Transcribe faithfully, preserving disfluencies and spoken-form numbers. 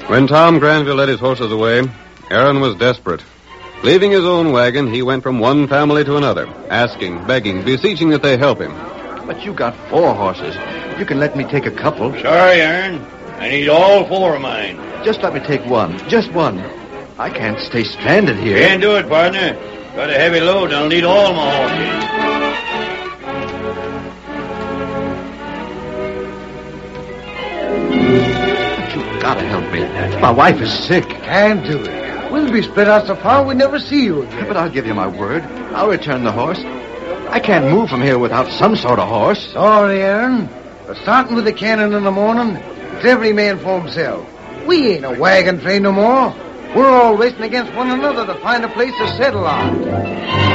When Tom Granville led his horses away, Aaron was desperate. Leaving his own wagon, he went from one family to another, asking, begging, beseeching that they help him. But you got four horses. You can let me take a couple. Sorry, Aaron. I need all four of mine. Just let me take one. Just one. I can't stay stranded here. Can't do it, partner. Got a heavy load. I'll need all my horses. But you've got to help me. My wife is sick. Can't do it. We'll be spread out so far we never see you again. But I'll give you my word. I'll return the horse. I can't move from here without some sort of horse. Sorry, Aaron. We're starting with the cannon in the morning. It's every man for himself. We ain't a wagon train no more. We're all racing against one another to find a place to settle on.